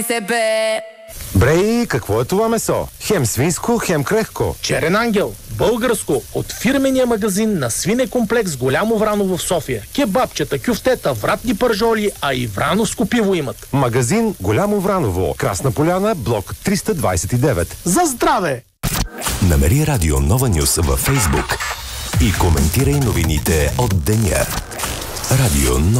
Брей, какво е това месо? Хем свинско, хем крехко. Черен ангел, българско, от фирмения магазин на свинекомплекс Голямо Враново в София. Кебабчета, кюфтета, вратни пържоли, а и врановско пиво имат. Магазин Голямо Враново, Красна поляна, блок 329. За здраве! Намери Радио Нова Нюс във Фейсбук и коментирай новините от деня. Радио Нова